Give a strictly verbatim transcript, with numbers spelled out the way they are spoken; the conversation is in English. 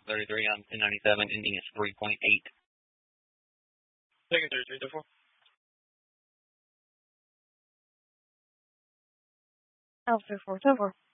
thirty-three on ten ninety-seven, ending is three point eight. Taking thirty-three to four. Alpha four to four.